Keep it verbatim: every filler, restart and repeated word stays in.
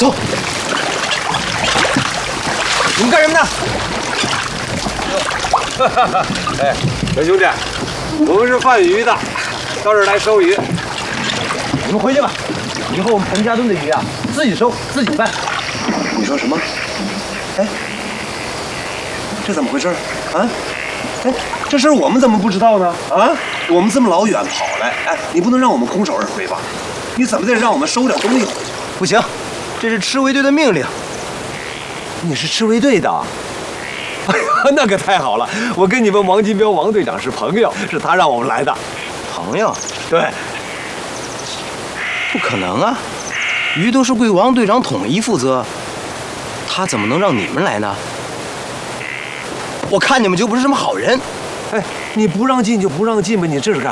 走。你们干什么呢？ 哈哈哈！哎，小兄弟，我们是贩鱼的，到这儿来收鱼。 你们回去吧，以后我们彭家墩的鱼啊，自己收自己办。 你说什么？哎，这怎么回事啊？哎，这事儿我们怎么不知道呢？啊，我们这么老远跑来，哎，你不能让我们空手而回吧？你怎么得让我们收点东西回去？ 不行，这是赤卫队的命令。你是赤卫队的？ 哎呀，那可太好了！我跟你们王金彪王队长是朋友，是他让我们来的。 朋友？ 对。 不可能啊！鱼都是归王队长统一负责，他怎么能让你们来呢？我看你们就不是什么好人。 哎，你不让进就不让进吧，你这是干嘛？